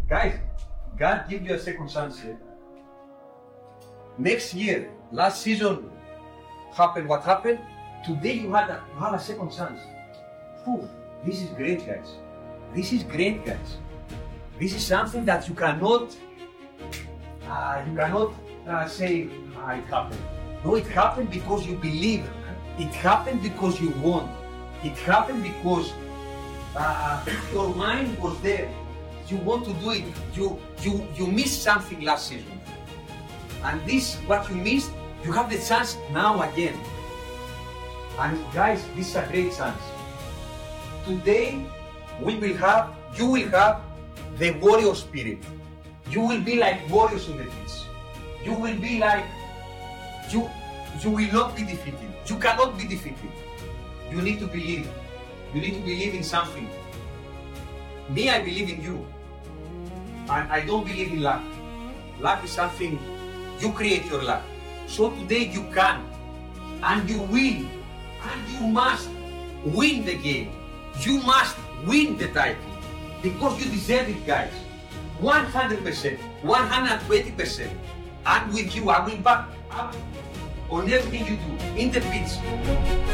Guys, God give you a second chance here. Next year, last season, happened what happened. Today you have a second chance. Whew, this is great, guys. This is great, guys. This is something that you cannot say it happened. No, it happened because you believe. It happened because you want. It happened because your mind was there. You want to do it. You missed something last season. And this, what you missed, you have the chance now again. And guys, this is a great chance. Today, you will have the warrior spirit. You will be like warriors on the beach. You will be like, you will not be defeated. You cannot be defeated. You need to believe. You need to believe in something. Me, I believe in you. And I don't believe in luck. Luck is something, you create your luck. So today you can, and you will, and you must win the game. You must win the title. Because you deserve it, guys. 100%, 120%. I'm with you, I will back up on everything you do, in the pitch.